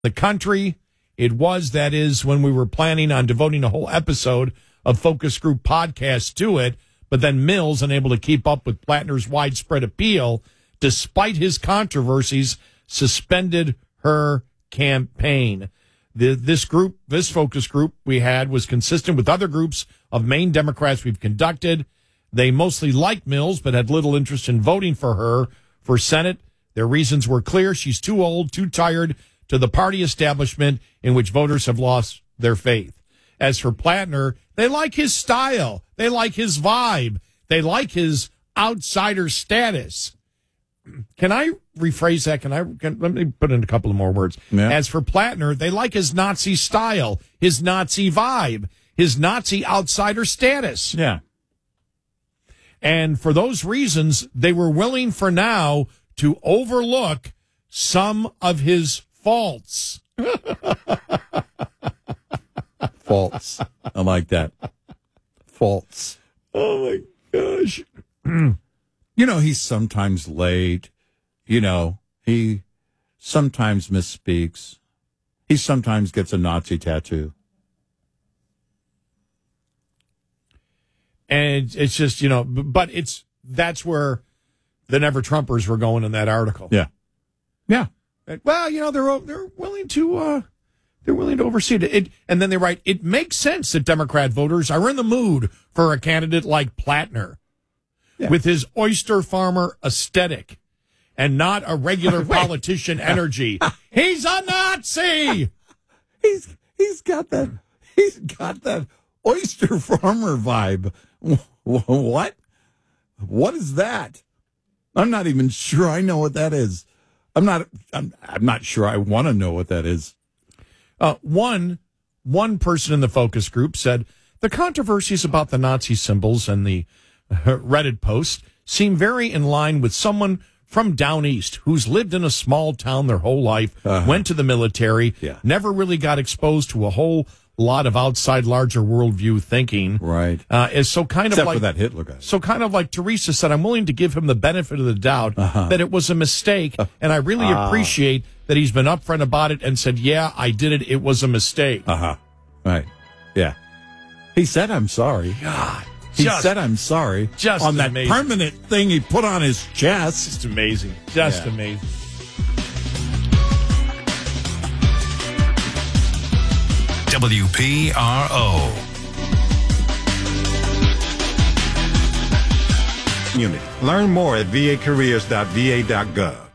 the country. It was, that is, when we were planning on devoting a whole episode of Focus Group podcast to it, but then Mills, unable to keep up with Plattner's widespread appeal, despite his controversies, suspended her campaign. This focus group we had was consistent with other groups of Maine Democrats we've conducted. They mostly liked Mills, but had little interest in voting for her for Senate. Their reasons were clear. She's too old, too tired to the party establishment in which voters have lost their faith. As for Plattner, they like his style. They like his vibe. They like his outsider status. Can I rephrase that? Let me put in a couple of more words. Yeah. As for Plattner, they like his Nazi style, his Nazi vibe, his Nazi outsider status. Yeah. And for those reasons, they were willing for now to overlook some of his faults. Faults. I like that. Faults. Oh, my gosh. You know, he's sometimes late. You know, he sometimes misspeaks. He sometimes gets a Nazi tattoo. And it's just, but that's where the Never Trumpers were going in that article. Yeah. Yeah. Well, they're willing to oversee it. And then they write, it makes sense that Democrat voters are in the mood for a candidate like Plattner, with his oyster farmer aesthetic and not a regular politician energy. He's a Nazi. He's got that oyster farmer vibe. What? What is that? I'm not even sure I know what that is. I'm not sure I want to know what that is. One person in the focus group said the controversies about the Nazi symbols and the Reddit post seem very in line with someone from down east who's lived in a small town their whole life, went to the military, never really got exposed to a whole lot of outside larger worldview thinking. Right. Except for that Hitler guy. So kind of like Teresa said, I'm willing to give him the benefit of the doubt that it was a mistake, and I really appreciate that he's been upfront about it and said, yeah, I did it. It was a mistake. Right. Yeah. He said, I'm sorry. God. He said, I'm sorry. Just on that amazing. permanent thing he put on his chest. Just amazing. Just amazing. WPRO. Learn more at vacareers.va.gov.